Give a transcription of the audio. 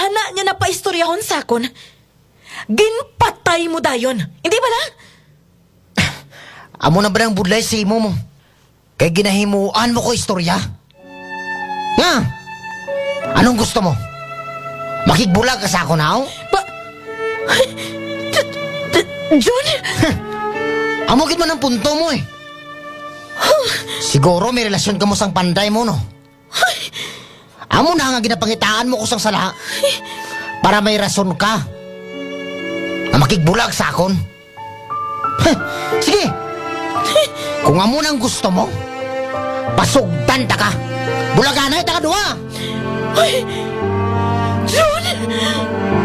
hana niya na paistoryahon sakon, ginpatay mo dayon. Hindi ba na? Amo na ba ng budlay sa imo mo? Kay ginahimuan mo ko istorya? Nga! Anong gusto mo? Makigbulag ka sa ako na, oh? John? Amo gid man ang punto mo eh. Siguro may relasyon ka mo sang panday mo, no? Amo na nga ginapangitaan mo ko sang sala para may rason ka na makigbulag sa akon. Sige! Kung amo nang gusto mo, pasugdan ta ka. Bulaganay ta ka duwa! John!